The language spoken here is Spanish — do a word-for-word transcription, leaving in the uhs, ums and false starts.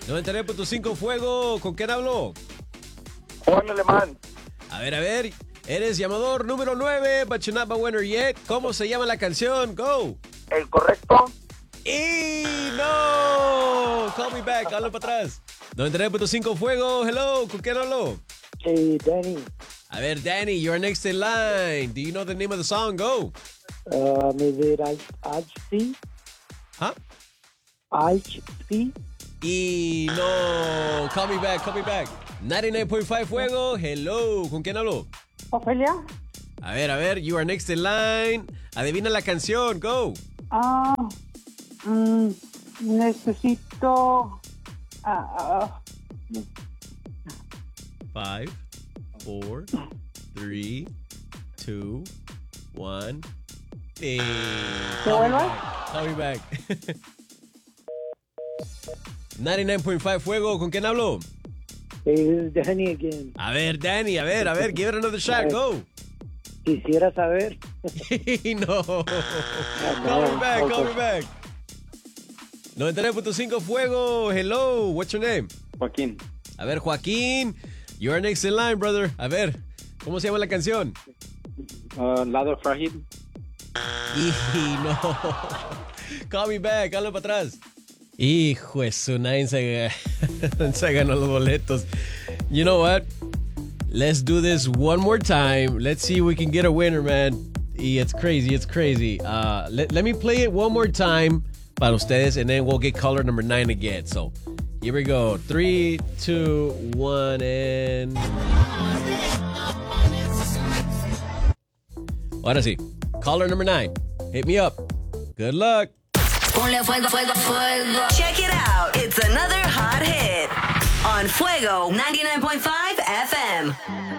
noventa y nueve punto cinco Fuego. ¿Con quién hablo? Juan Alemán. A ver, a ver. Eres llamador número nueve, but you're not my winner yet. ¿Cómo se llama la canción? Go. El correcto. Y no. Call me back. Habla para atrás. noventa y nueve punto cinco Fuego. Hello. ¿Con quién hablo? Hey, Danny. A ver, Danny, you're next in line. Do you know the name of the song? Go. Uh, maybe Alchzy. Huh? Alchzy. Y no. Call me back. Call me back. noventa y nueve punto cinco Fuego. Hello. ¿Con quién hablo? Ofelia. A ver, a ver. You are next in line. Adivina la canción. Go. Ah, mm, necesito. Ah, ah, Five, four, three, two, one. Hey, ¿Te vuelvas? Call me back. noventa y nueve punto cinco Fuego. ¿Con quién hablo? Hey, this is Danny again. A ver, Danny, a ver, a ver. Give it another shot. Go. Quisiera saber. no. Call me back, call me back. noventa y nueve punto cinco Fuego. Hello. What's your name? Joaquín. A ver, Joaquín. You are next in line, brother. A ver, ¿cómo se llama la canción? Uh, lado frágil. Y no. Call me back, hazlo para atrás. Hijo de su, nadie se, se ganó los boletos. You know what? Let's do this one more time. Let's see if we can get a winner, man. Y it's crazy, it's crazy. Uh, let, let me play it one more time para ustedes, and then we'll get caller number nine again. So, here we go. Three, two, one, and... Ahora sí. Caller number nine. Hit me up. Good luck. Ponle fuego, fuego, fuego. Check it out. It's another hot hit on Fuego ninety-nine point five F M.